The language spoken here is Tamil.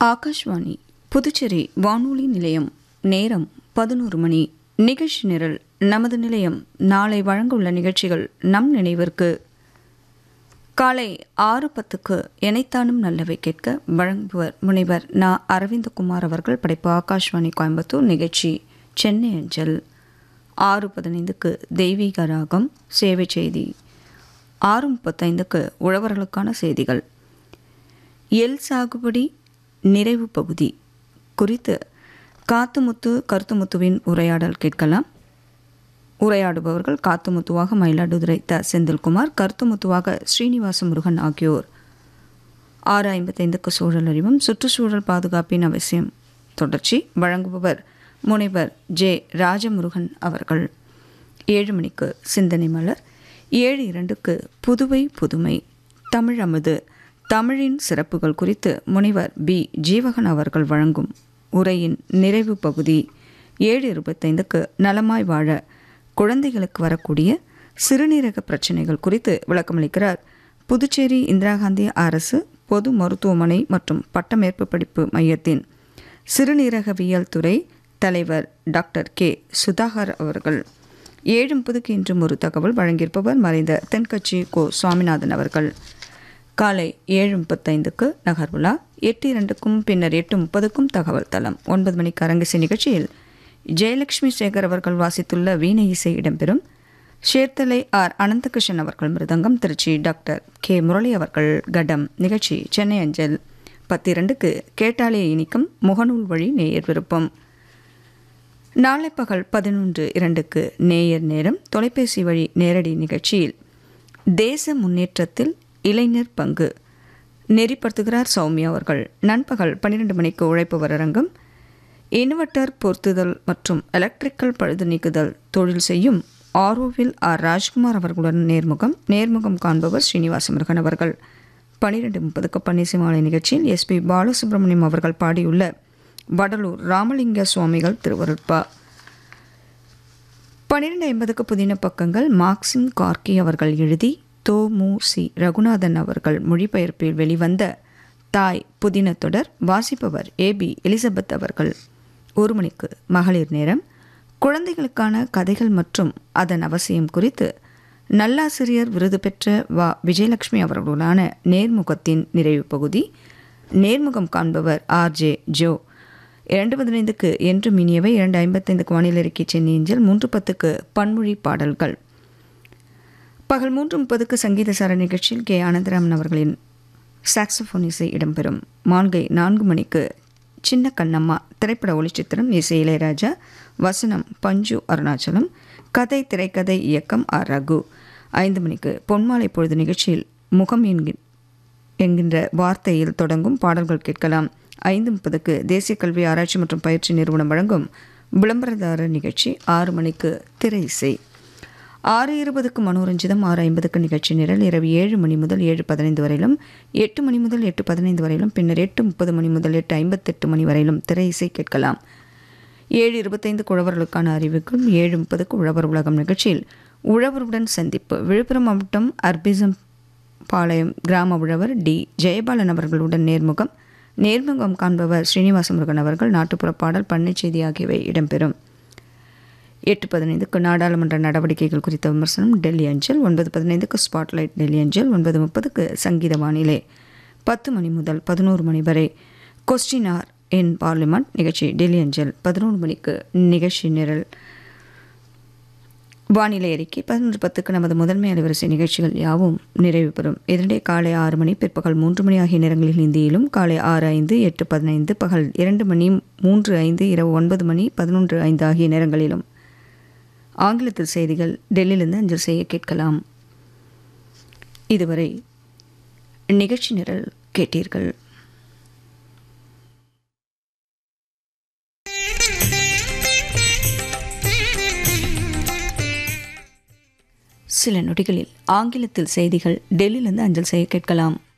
ஆகாஷ்வாணி புதுச்சேரி வானொலி நிலையம். நேரம் 11 மணி. நிகழ்ச்சி நிரல். நமது நிலையம் நாளை வழங்கவுள்ள நிகழ்ச்சிகள் நம் நினைவிற்கு. காலை 6:10க்கு எனைத்தானும் நல்லவை கேட்க வழங்குவர் முனைவர் நா. அரவிந்தகுமார் அவர்கள். படைப்பு ஆகாஷ்வாணி கோயம்புத்தூர். நிகழ்ச்சி சென்னை அஞ்சல். 6:15க்கு தெய்வீக ராகம் சேவை செய்தி. 6:35க்கு உழவர்களுக்கான செய்திகள். எல் சாகுபடி நிறைவு பகுதி குறித்து காத்துமுத்து கருத்துமுத்துவின் உரையாடல் கேட்கலாம். உரையாடுபவர்கள் காத்துமுத்துவாக மயிலாடுதுறை த. செந்தில்குமார், கருத்துமுத்துவாக ஸ்ரீனிவாச முருகன் ஆகியோர். 6:55க்கு சூழல் அறிவும் சுற்றுச்சூழல் பாதுகாப்பின் அவசியம் தொடர்ச்சி. வழங்குபவர் முனைவர் ஜே. ராஜமுருகன் அவர்கள். 7 மணிக்கு சிந்தனை மலர். 7:02க்கு புதுவை புதுமை தமிழ் அமுது தமிழின் சிறப்புகள் குறித்து முனைவர் பி. ஜீவகன் அவர்கள் வழங்கும் உரையின் நிறைவு பகுதி. 7:25க்கு நலமாய் வாழ குழந்தைகளுக்கு வரக்கூடிய சிறுநீரக பிரச்சினைகள் குறித்து விளக்கமளிக்கிறார் புதுச்சேரி இந்திரா காந்தி அரசு பொது மருத்துவமனை மற்றும் பட்டமேற்பு படிப்பு மையத்தின் சிறுநீரகவியல் துறை தலைவர் டாக்டர் கே. சுதாகர் அவர்கள். 7:30க்கு இன்றும் ஒரு தகவல் வழங்கியிருப்பவர் மறைந்த தென்கட்சி கோ. சுவாமிநாதன் அவர்கள். காலை 7:35க்கு நகர்வுலா. 8:02க்கும் பின்னர் 8:30க்கும் தகவல் தளம். 9 மணிக்கு அரங்கிசை நிகழ்ச்சியில் ஜெயலட்சுமி சேகர் அவர்கள் வாசித்துள்ள வீணை இசை இடம்பெறும். சேர்த்தலை ஆர். அனந்தகிருஷ்ணன் அவர்கள் மிருதங்கம். Trichy doctor K. முரளி அவர்கள் கடம். நிகழ்ச்சி சென்னை அஞ்சல். 10:02க்கு கேட்டாலே இனிக்கும் முகநூல் வழி நேயர் விருப்பம். நாளை பகல் 11:02க்கு நேயர் நேரம் தொலைபேசி வழி நேரடி நிகழ்ச்சியில் தேச முன்னேற்றத்தில் இளைஞர் பங்கு நெறிப்படுத்துகிறார் சௌமியா அவர்கள். நண்பகல் 12 மணிக்கு உழைப்பவர் அரங்கம். இன்வெர்டர் பொருத்துதல் மற்றும் எலக்ட்ரிக்கல் பழுது நீக்குதல் தொழில் செய்யும் ஆர்ஓவில் ஆர். ராஜ்குமார் அவர்களுடன் நேர்முகம் காண்பவர் ஸ்ரீனிவாச முருகன் அவர்கள். 12:30க்கு பன்னிசை மாலை நிகழ்ச்சியில் எஸ்பி பாலசுப்ரமணியம் அவர்கள் பாடியுள்ள வடலூர் ராமலிங்க சுவாமிகள் திருவருட்பா. 12:50க்கு புதின பக்கங்கள் மார்க்சிம் கார்கி அவர்கள் எழுதி தோ. மு. சி. ரகுநாதன் அவர்கள் மொழிபெயர்ப்பில் வெளிவந்த தாய் புதின தொடர். வாசிப்பவர் ஏ.பி. எலிசபெத் அவர்கள். 1 மணிக்கு மகளிர் நேரம். குழந்தைகளுக்கான கதைகள் மற்றும் அதன் அவசியம் குறித்து நல்லாசிரியர் விருது பெற்ற வ. விஜயலட்சுமி அவர்களுடனான நேர்முகத்தின் நிறைவு பகுதி. நேர்முகம் காண்பவர் ஆர்.ஜே. ஜோ. 2:15க்கு என்று மினியவை. 2:55க்கு வானிலை அறிக்கை சென்னை அஞ்சல். 3:10க்கு பன்மொழி பாடல்கள். பகல் 3:30க்கு சங்கீத சார நிகழ்ச்சியில் கே. ஆனந்தராமன் அவர்களின் சாக்ஸோஃபோன் இசை இடம்பெறும். மாலை 4 மணிக்கு சின்ன கண்ணம்மா திரைப்பட ஒளிச்சித்திரம். இசை இளையராஜா. வசனம் பஞ்சு அருணாச்சலம். கதை திரைக்கதை இயக்கம் ஆர். ரகு. 5 மணிக்கு பொன்மாலை பொழுது நிகழ்ச்சியில் முகம் என்கின்ற வார்த்தையில் தொடங்கும் பாடல்கள் கேட்கலாம். 5:30க்கு தேசிய கல்வி ஆராய்ச்சி மற்றும் பயிற்சி நிறுவனம் வழங்கும் விளம்பரதாரர் நிகழ்ச்சி. 6 மணிக்கு திரை இசை. 6:20க்கு மனோரஞ்சிதம். 6:50க்கு நிகழ்ச்சி நிரல். இரவு 7 மணி முதல் 7:15 வரையிலும் 8 மணி முதல் 8:15 வரையிலும் பின்னர் 8:30 மணி முதல் 8:58 மணி வரையிலும் திரை இசை கேட்கலாம். 7:25க்கு உழவர்களுக்கான அறிவிக்கும். 7:30க்கு உழவர் உலகம் நிகழ்ச்சியில் உழவருடன் சந்திப்பு. விழுப்புரம் மாவட்டம் அர்பிசம் பாளையம் கிராம உழவர் டி. ஜெயபாலன் அவர்களுடன் நேர்முகம் காண்பவர் ஸ்ரீனிவாச முருகன் அவர்கள். நாட்டுப்புற பாடல் பண்ணை செய்தி ஆகியவை இடம்பெறும். 8:15க்கு நாடாளுமன்ற நடவடிக்கைகள் குறித்த விமர்சனம் டெல்லி அஞ்சல். 9:15க்கு ஸ்பாட்லைட் டெல்லி அஞ்சல். 9:30க்கு சங்கீத வானிலை. 10 மணி முதல் 11 மணி வரை கொஸ்டின் ஆர் இன் பார்லிமெண்ட் நிகழ்ச்சி டெல்லி அஞ்சல். 11 மணிக்கு நிகழ்ச்சி நிரல் வானிலை அறிக்கை. 11:10க்கு நமது முதன்மை அலைவரிசை நிகழ்ச்சிகள் யாவும் நிறைவு பெறும். இதனிடையே காலை 6 மணி பிற்பகல் 3 மணி ஆகிய நேரங்களில் ஹிந்தியிலும், காலை 6:05 8:15 பகல் 2 மணி 3:05 இரவு 9 மணி 11:05 ஆகிய நேரங்களிலும் ஆங்கிலத்தில் செய்திகள் டெல்லியிலிருந்து அஞ்சல் செய்ய கேட்கலாம். இதுவரை நிகழ்ச்சி நிரல் கேட்டீர்கள். சில நொடிகளில் ஆங்கிலத்தில் செய்திகள் டெல்லியிலிருந்து அஞ்சல் செய்ய கேட்கலாம்.